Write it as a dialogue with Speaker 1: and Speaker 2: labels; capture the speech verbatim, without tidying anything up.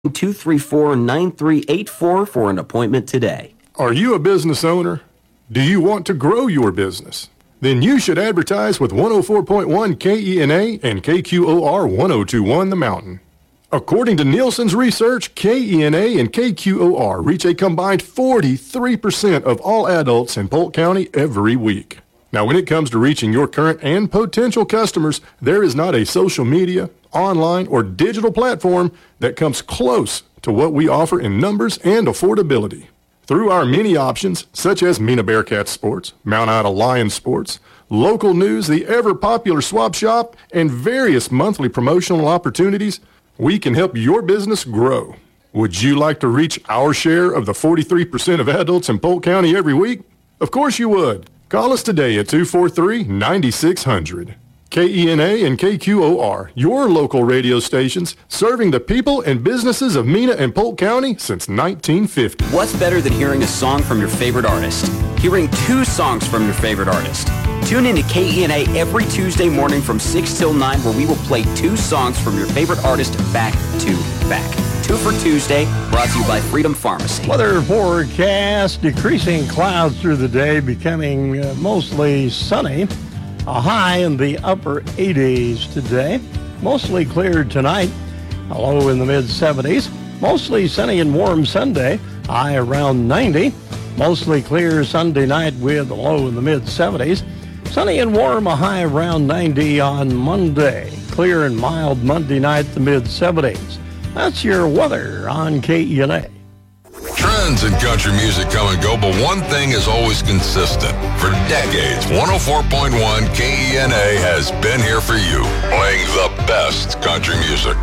Speaker 1: two three four, nine three eight four for an appointment today.
Speaker 2: Are you a business owner? Do you want to grow your business? Then you should advertise with one oh four point one K E N A and K Q O R one oh two one The Mountain. According to Nielsen's research, K E N A and K Q O R reach a combined forty-three percent of all adults in Polk County every week. Now, when it comes to reaching your current and potential customers, there is not a social media, online, or digital platform that comes close to what we offer in numbers and affordability. Through our many options, such as Mina Bearcat Sports, Mount Ida Lions Sports, local news, the ever-popular Swap Shop, and various monthly promotional opportunities, we can help your business grow. Would you like to reach our share of the forty-three percent of adults in Polk County every week? Of course you would. Call us today at two four three, nine six zero zero. K E N A and K Q O R, your local radio stations, serving the people and businesses of Mina and Polk County since nineteen fifty.
Speaker 1: What's better than hearing a song from your favorite artist? Hearing two songs from your favorite artist. Tune in to K E N A every Tuesday morning from six till nine, where we will play two songs from your favorite artist back to back. Two for Tuesday, brought to you by Freedom Pharmacy.
Speaker 3: Weather forecast, decreasing clouds through the day, becoming uh, mostly sunny. A high in the upper eighties today. Mostly clear tonight. A low in the mid seventies. Mostly sunny and warm Sunday. High around ninety. Mostly clear Sunday night with a low in the mid seventies. Sunny and warm, a high around ninety on Monday. Clear and mild Monday night, the mid seventies. That's your weather on K E N A.
Speaker 4: Trends in country music come and go, but one thing is always consistent. For decades, one oh four point one K E N A has been here for you, playing the best country music.